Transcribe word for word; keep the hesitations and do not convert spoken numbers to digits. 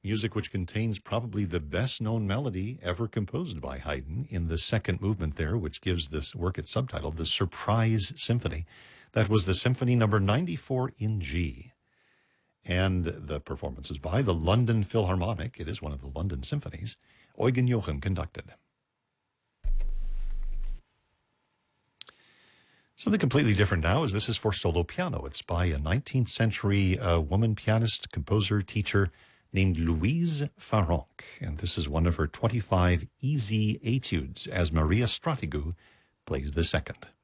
music which contains probably the best-known melody ever composed by Haydn in the second movement there, which gives this work its subtitle, the Surprise Symphony. That was the Symphony number ninety-four in G. And the performance is by the London Philharmonic. It is one of the London symphonies. Eugen Joachim conducted. Something completely different now is this is for solo piano. It's by a nineteenth century uh, woman pianist, composer, teacher named Louise Farrenc. And this is one of her twenty-five easy etudes as Maria Stratigou plays the second.